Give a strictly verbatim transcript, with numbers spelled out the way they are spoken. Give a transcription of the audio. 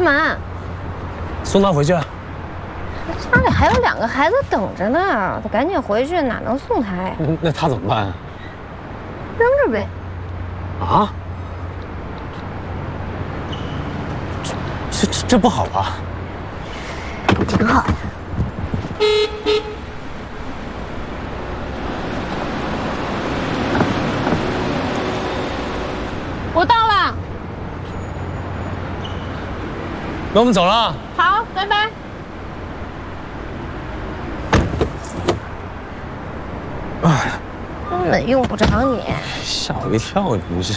干嘛？ 送他回去。 家里还有两个孩子等着呢，他赶紧回去，哪能送他呀？ 那他怎么办啊？ 扔着呗。 啊？这这这不好吧？ 挺好的。我到了。 那我们走了。 好，拜拜。哎，根本用不着你。 吓我一跳，你这。